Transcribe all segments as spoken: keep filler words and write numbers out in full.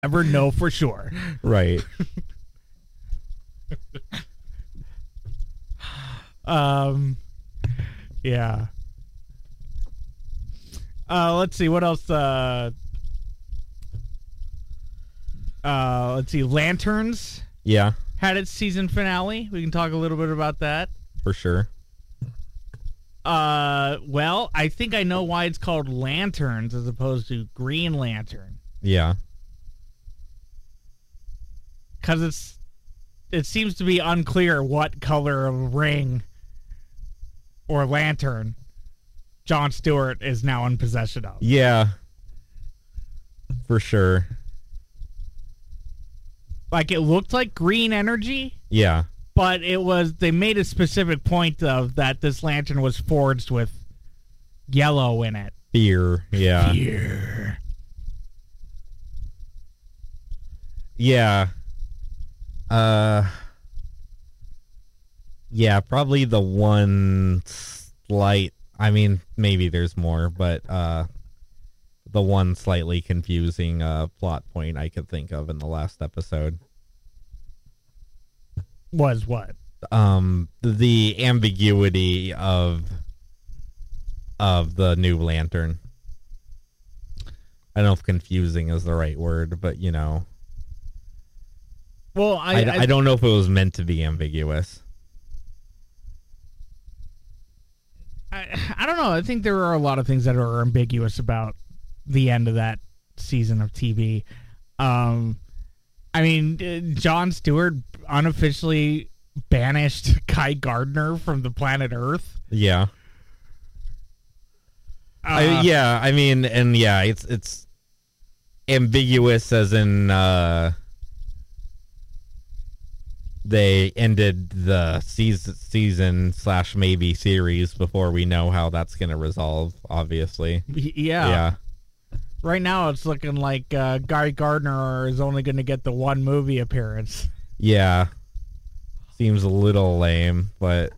Never know for sure. Right. um, yeah. Uh, let's see what else. Uh, uh, let's see. Lanterns Yeah, had its season finale. We can talk a little bit about that. for sure. Uh, well, I think I know why it's called Lanterns as opposed to Green Lantern. Yeah. Because it's it seems to be unclear what color of ring or lantern Jon Stewart is now in possession of. Yeah. For sure. Like, it looked like green energy, Yeah. but it was, they made a specific point of that this lantern was forged with yellow in it. Fear. Yeah. Fear. Yeah. Uh. Yeah, probably the one slight. I mean, maybe there's more, but uh, the one slightly confusing uh plot point I could think of in the last episode. Was what? Um, the ambiguity of of the new lantern. I don't know if confusing is the right word, but you know. Well, I, I, I, I don't know if it was meant to be ambiguous. I, I don't know. I think there are a lot of things that are ambiguous about the end of that season of T V. Um, I mean, uh, Jon Stewart unofficially banished Guy Gardner from the planet Earth. Yeah. Uh, I, yeah, I mean, and yeah, it's it's ambiguous as in uh, they ended the season season slash maybe series before we know how that's going to resolve. Obviously, y- yeah. yeah, Right now, it's looking like uh, Guy Gardner is only going to get the one movie appearance. yeah. Seems a little lame, but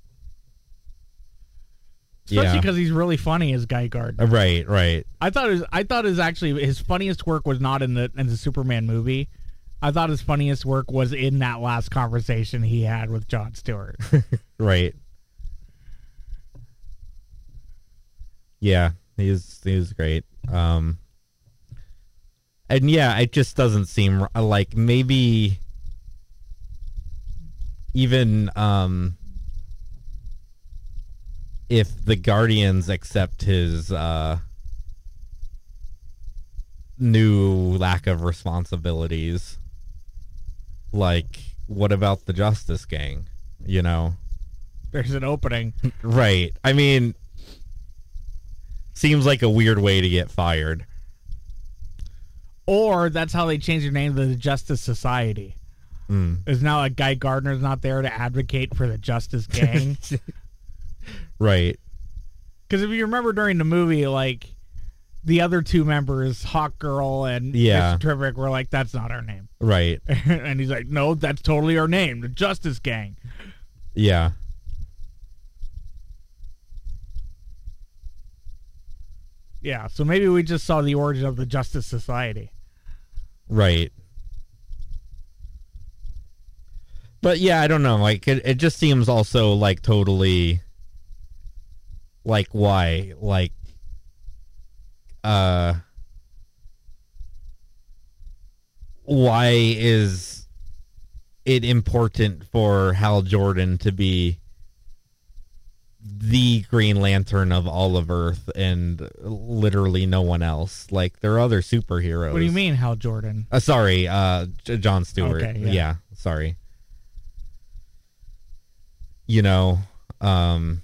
Especially yeah, because he's really funny as Guy Gardner. right, right. I thought his I thought his actually his funniest work was not in the in the Superman movie. I thought his funniest work was in that last conversation he had with Jon Stewart. Right. Yeah, he's he's great. Um, and yeah, it just doesn't seem r- like maybe even um, if the Guardians accept his uh, new lack of responsibilities, like what about the Justice Gang? You know. There's an opening. Right. I mean, seems like a weird way to get fired. Or that's how they changed their name to the Justice Society. Mm. Is now like Guy Gardner's not there to advocate for the Justice Gang. Right. Because if you remember during the movie, like the other two members, Hawk Girl and Yeah. Mister Terrific, were like, "That's not our name," Right. and he's like, "No, that's totally our name, the Justice Gang." Yeah. Yeah, so maybe we just saw the origin of the Justice Society. Right. But yeah, I don't know. Like it, it just seems also like totally like why? Like uh why is it important for Hal Jordan to be the Green Lantern of all of Earth and literally no one else? Like there are other superheroes. What do you mean, Hal Jordan? Uh, sorry, uh, J- Jon Stewart. Okay, yeah. yeah. sorry. You know, um,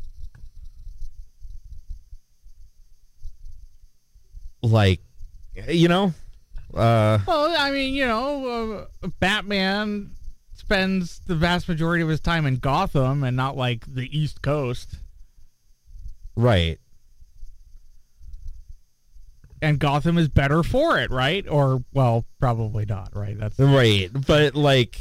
like, you know, uh, Well, I mean, you know, uh, Batman spends the vast majority of his time in Gotham and not like the East Coast. right. And Gotham is better for it, right? Or, well, probably not, right? That's Right, but like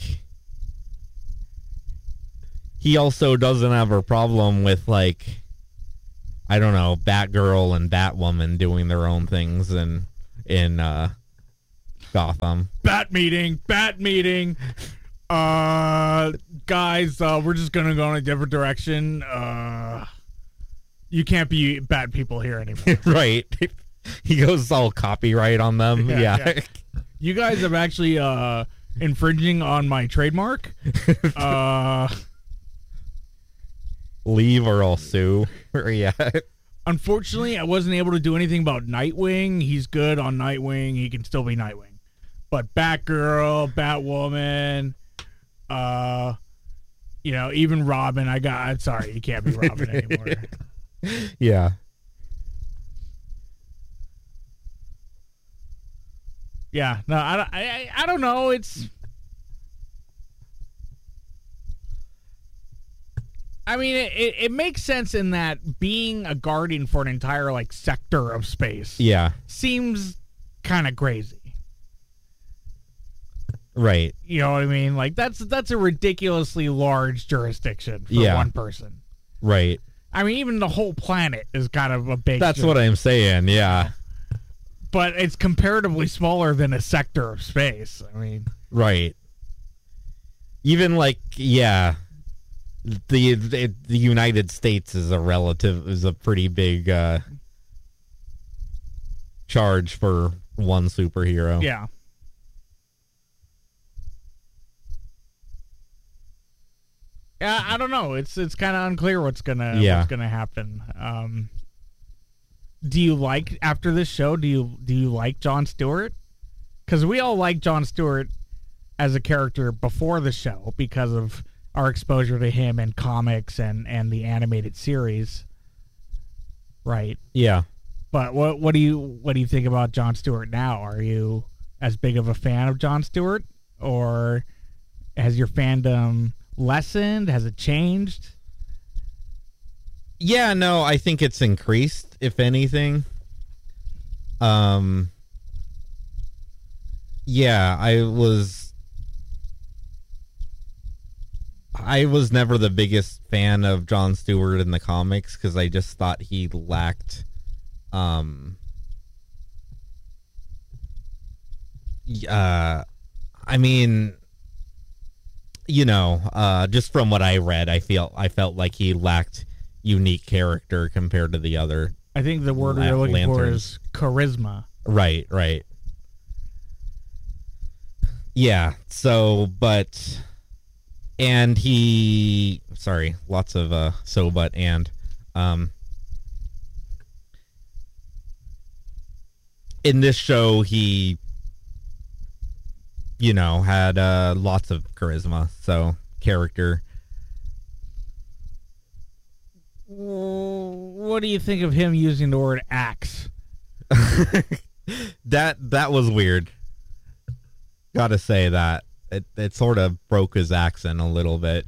he also doesn't have a problem with like I don't know, Batgirl and Batwoman doing their own things and in uh Gotham. Bat meeting, bat meeting. Uh, guys, uh, we're just gonna go in a different direction. Uh, you can't be bad people here anymore. Right. He goes all copyright on them. Yeah, Yeah. yeah. You guys have actually uh infringing on my trademark. Uh, Leave or I'll sue. Yeah. unfortunately, I wasn't able to do anything about Nightwing. He's good on Nightwing. He can still be Nightwing. But Batgirl, Batwoman, uh, you know, even Robin, I got. I'm sorry, you can't be Robin anymore. Yeah. Yeah, no, I, I, I don't know. It's, I mean, it, it, it makes sense in that being a guardian for an entire like sector of space, Yeah. seems kind of crazy. Right. You know what I mean? Like that's that's a ridiculously large jurisdiction for Yeah. one person. Right. I mean, even the whole planet is kind of a big. That's juris- what I'm saying. Yeah. But it's comparatively smaller than a sector of space. I mean, Right. Even like, yeah, the the, the United States is a relative is a pretty big uh, charge for one superhero. yeah. Yeah, I don't know. It's it's kind of unclear what's gonna Yeah. what's gonna happen. Um, do you like after this show? Do you do you like Jon Stewart? Because we all like Jon Stewart as a character before the show because of our exposure to him in comics and, and the animated series, right? Yeah. But what what do you what do you think about Jon Stewart now? Are you as big of a fan of Jon Stewart, or has your fandom lessened? Has it changed? Yeah, no, I think it's increased, if anything. Um, yeah, I was, I was never the biggest fan of Jon Stewart in the comics because I just thought he lacked, um, uh, I mean, you know, uh, just from what I read, I feel I felt like he lacked unique character compared to the other. I think the word La- you're looking for lanterns. is charisma. Right, right. Yeah, so, but, and he, sorry, lots of, uh, so, but, and, um, in this show, he, you know, had, uh, lots of charisma, so, character. What do you think of him using the word axe? that, that was weird. Gotta say that. It, it sort of broke his accent a little bit.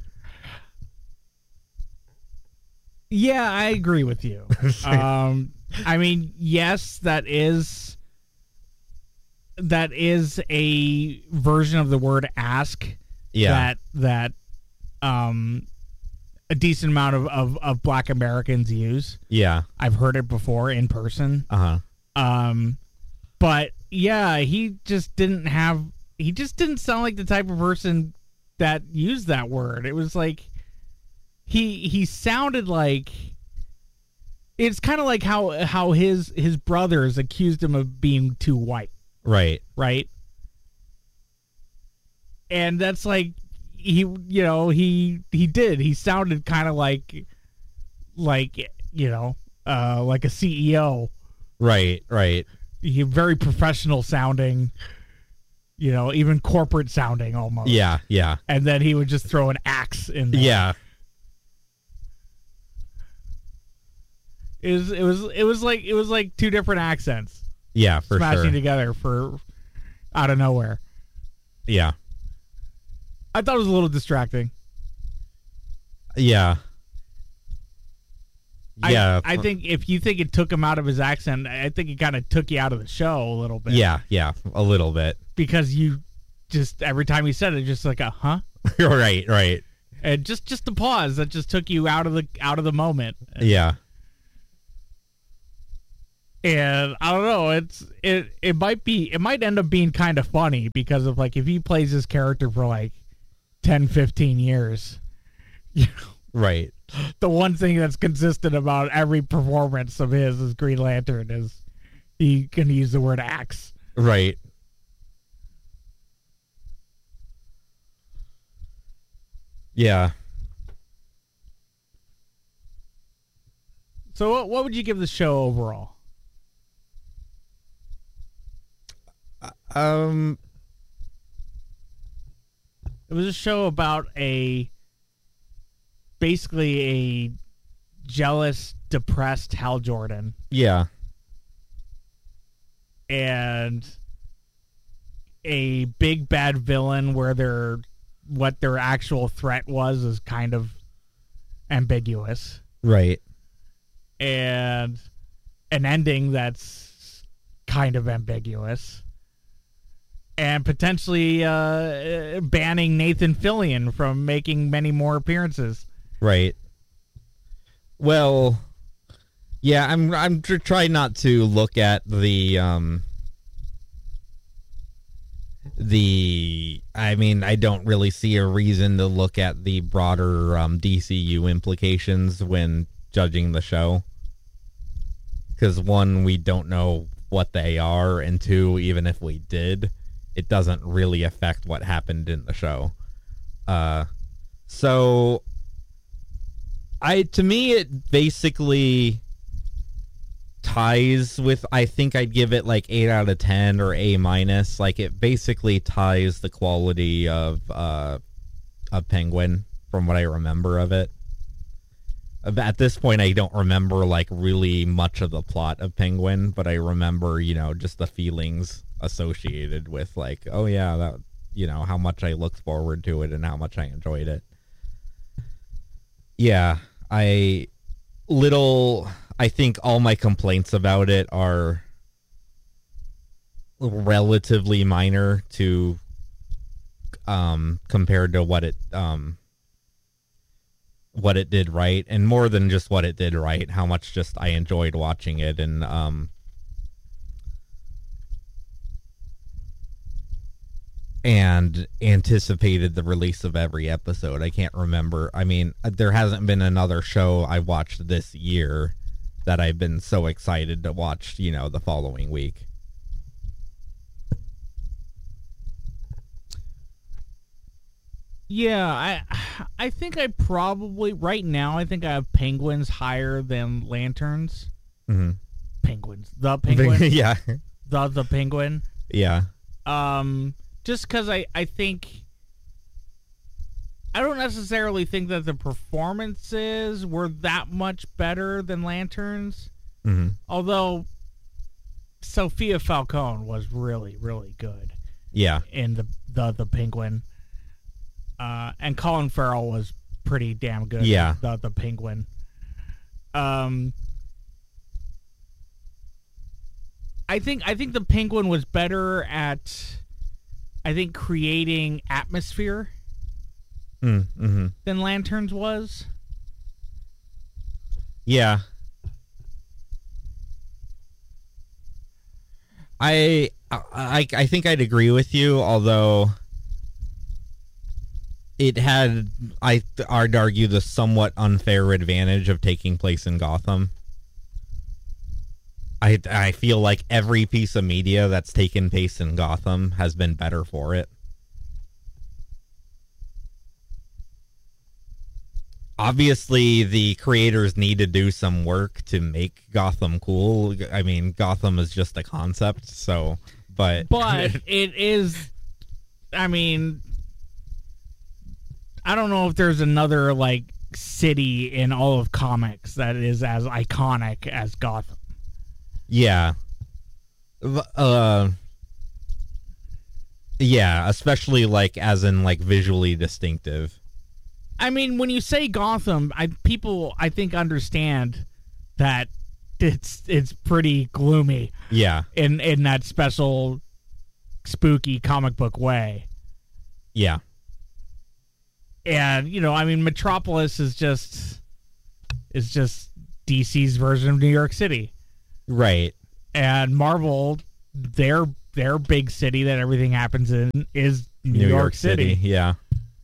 Yeah, I agree with you. um, I mean, yes, that is that is a version of the word ask. Yeah. That that um, a decent amount of, of, of Black Americans use. Yeah. I've heard it before in person. Uh-huh. Um, but yeah, he just didn't have. He just didn't sound like the type of person that used that word. It was like he he sounded like it's kind of like how how his his brothers accused him of being too white, Right. right? And that's like he you know he he did he sounded kind of like like you know uh like a C E O. Right, right. He very professional sounding, you know, even corporate sounding almost. Yeah, yeah. And then he would just throw an axe in there. Yeah. It was it was it was like it was like two different accents Yeah, for smashing sure. together for out of nowhere. Yeah. I thought it was a little distracting. Yeah. I, Yeah. I think if you think it took him out of his accent, I think it kind of took you out of the show a little bit. Yeah, yeah, a little bit. Because you just every time he said it, just like a huh, Right, right. and just just the pause that just took you out of the out of the moment. Yeah. And I don't know, it's it it might be it might end up being kind of funny because of like if he plays this character for like ten, fifteen years, you know, Right. the one thing that's consistent about every performance of his as Green Lantern is he can use the word axe. Right. Yeah. So what, what would you give the show overall? Um It was a show about a basically a jealous, depressed Hal Jordan yeah. and a big bad villain where their what their actual threat was is kind of ambiguous, Right. and an ending that's kind of ambiguous, and potentially uh, banning Nathan Fillion from making many more appearances. Right. Well, yeah, I'm I'm tr- trying not to look at the um the I mean, I don't really see a reason to look at the broader um, D C U implications when judging the show. Cuz one, we don't know what they are, and two, even if we did, it doesn't really affect what happened in the show. Uh so I to me it basically ties with, I think I'd give it like eight out of ten or A minus. Like it basically ties the quality of uh of Penguin from what I remember of it. At this point I don't remember like really much of the plot of Penguin, but I remember, you know, just the feelings associated with like, oh yeah, that, you know, how much I looked forward to it and how much I enjoyed it. Yeah, I little I think all my complaints about it are relatively minor to um compared to what it um what it did right, and more than just what it did right, how much just I enjoyed watching it, and um and anticipated the release of every episode. I can't remember. I mean, there hasn't been another show I watched this year that I've been so excited to watch, you know, the following week. Yeah, I I think I probably right now I think I have Penguins higher than Lanterns. Mm-hmm. Penguins, the Penguin, yeah, the the Penguin. yeah, Um, just because I I think I don't necessarily think that the performances were that much better than Lanterns. mm-hmm. Although Sophia Falcone was really really good yeah, in the the the Penguin. Uh, and Colin Farrell was pretty damn good. Yeah. The the Penguin. Um, I think I think the Penguin was better at, I think, creating atmosphere mm, mm-hmm. than Lanterns was. Yeah. I, I I think I'd agree with you, although it had, I I'd argue, the somewhat unfair advantage of taking place in Gotham. I I feel like every piece of media that's taken place in Gotham has been better for it. Obviously, the creators need to do some work to make Gotham cool. I mean, Gotham is just a concept, so, but... But it is, I mean, I don't know if there's another, like, city in all of comics that is as iconic as Gotham. Yeah. Uh, yeah, especially, like, as in, like, visually distinctive. I mean, when you say Gotham, I people I think understand that it's it's pretty gloomy. Yeah. In in that special spooky comic book way. Yeah. And, you know, I mean, Metropolis is just is just D C's version of New York City. Right. And Marvel, their their big city that everything happens in is New, New York, York City. City. Yeah.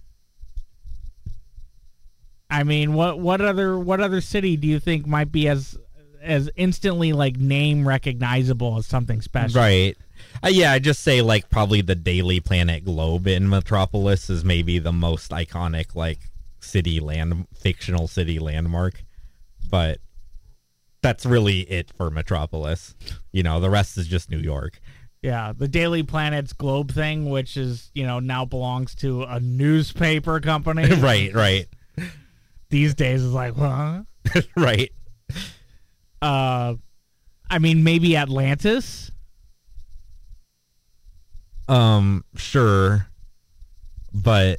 I mean, what what other what other city do you think might be as as instantly like name recognizable as something special? Right. Uh, yeah, I just say like probably the Daily Planet Globe in Metropolis is maybe the most iconic like city land fictional city landmark, but that's really it for Metropolis. You know, the rest is just New York. Yeah, the Daily Planet's Globe thing, which is, you know, now belongs to a newspaper company. Right, right. These days is like, huh? Right. Uh, I mean, maybe Atlantis. Um, sure, but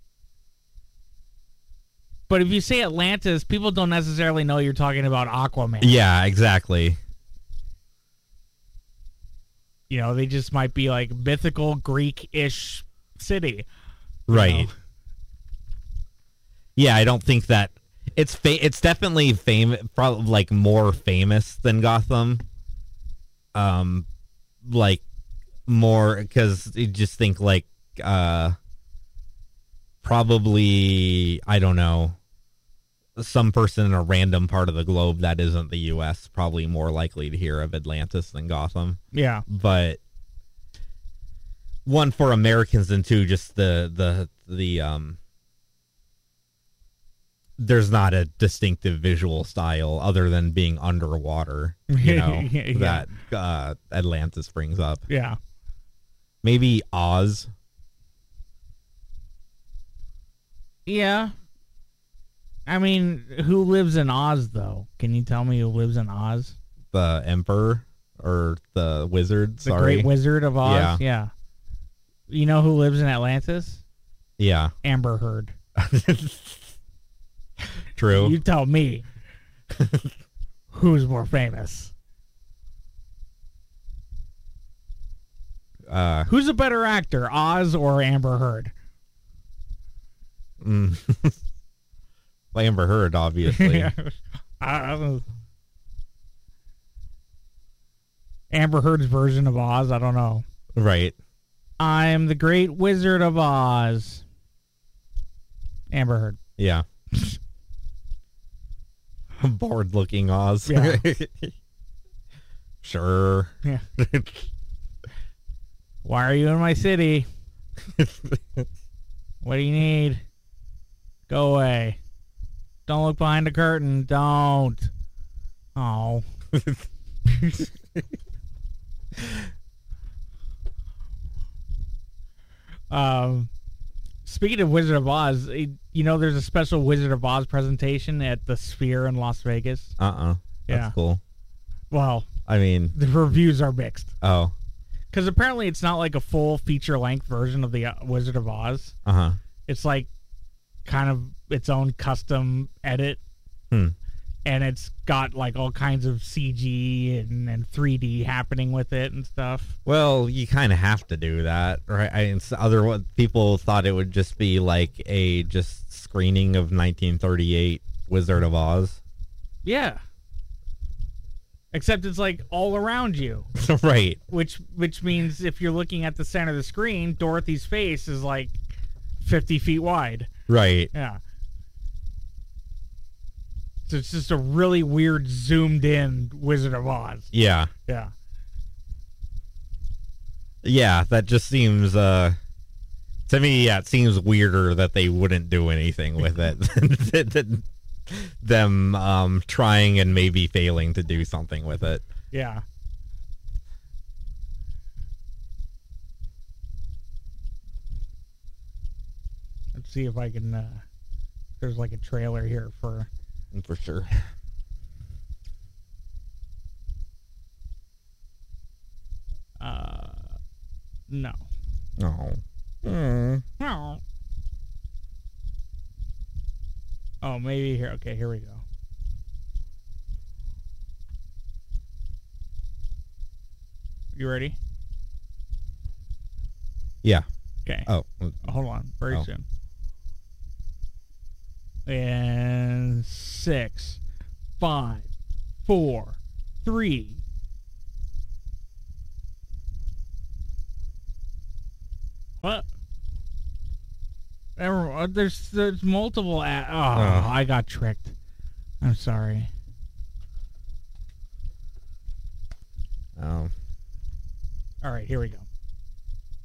But if you say Atlantis, people don't necessarily know you're talking about Aquaman. yeah, exactly. You know, they just might be like mythical Greek-ish city. Right. know? Yeah, I don't think that it's fa- it's definitely famous, probably like more famous than Gotham. Um, like more because you just think like uh, probably I don't know, some person in a random part of the globe that isn't the U S probably more likely to hear of Atlantis than Gotham. Yeah. But one for Americans and two just the the the um. There's not a distinctive visual style other than being underwater, you know, Yeah. that uh, Atlantis brings up. Yeah. Maybe Oz. Yeah. I mean, who lives in Oz, though? Can you tell me who lives in Oz? The Emperor or the Wizard, The sorry. Great Wizard of Oz? Yeah. Yeah. You know who lives in Atlantis? Yeah. Amber Heard. True. You tell me who's more famous. Uh, Who's a better actor, Oz or Amber Heard? mm. Well, Amber Heard, obviously. I don't know. Amber Heard's version of Oz, I don't know. Right. I'm the Great Wizard of Oz. Amber Heard. Yeah. Bored looking Oz. Yeah. Sure. Yeah. Why are you in my city? What do you need? Go away. Don't look behind the curtain. Don't. Oh. um, speaking of Wizard of Oz, it, you know there's a special Wizard of Oz presentation at the Sphere in Las Vegas. Uh-uh. That's Yeah. cool. Well, I mean, the reviews are mixed. oh. Because apparently it's not like a full feature-length version of the uh, Wizard of Oz. Uh-huh. It's like kind of its own custom edit. Hmm. And it's got like all kinds of C G and, and three D happening with it and stuff. Well, you kind of have to do that, right? I mean, other people thought it would just be like a just screening of nineteen thirty-eight Wizard of Oz. Yeah. Except it's like all around you. Right. Which which means if you're looking at the center of the screen, Dorothy's face is like fifty feet wide. Right. Yeah. So it's just a really weird zoomed in Wizard of Oz. Yeah. Yeah. Yeah, that just seems uh to me, yeah, it seems weirder that they wouldn't do anything with it than, than them um trying and maybe failing to do something with it. Yeah. Let's see if I can uh there's like a trailer here for For sure. uh no. Oh. Mm. No. Oh, maybe here. Okay, here we go. You ready? Yeah. Okay. Oh. Hold on. Very Oh. soon. And six, five, four, three, What? There- uh, There's there's multiple. A- oh, Oh. I got tricked. I'm sorry. Um, All right, here we go.